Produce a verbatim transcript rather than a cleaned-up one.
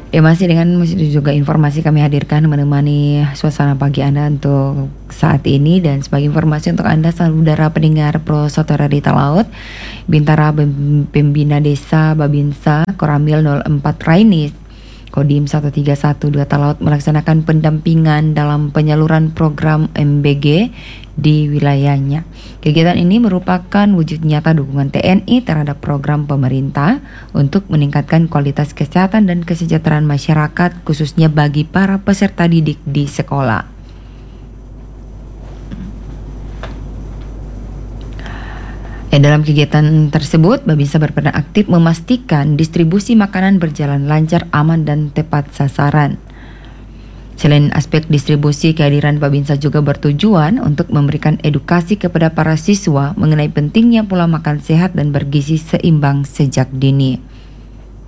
Ya masih dengan juga informasi kami hadirkan menemani suasana pagi Anda untuk saat ini, dan sebagai informasi untuk Anda saudara pendengar Pro Sotora Dita Laut, Bintara Pembina Desa Babinsa Koramil nol empat Rainis Kodim satu tiga satu dua Talaut melaksanakan pendampingan dalam penyaluran program M B G di wilayahnya. Kegiatan ini merupakan wujud nyata dukungan T N I terhadap program pemerintah untuk meningkatkan kualitas kesehatan dan kesejahteraan masyarakat, khususnya bagi para peserta didik di sekolah. Ya, dalam kegiatan tersebut, Babinsa berperan aktif memastikan distribusi makanan berjalan lancar, aman, dan tepat sasaran. Selain aspek distribusi, kehadiran Babinsa juga bertujuan untuk memberikan edukasi kepada para siswa mengenai pentingnya pola makan sehat dan bergizi seimbang sejak dini.